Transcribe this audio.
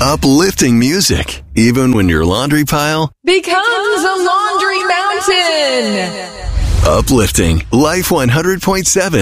Uplifting music, even when your laundry pile becomes a laundry mountain. Uplifting Life 100.7.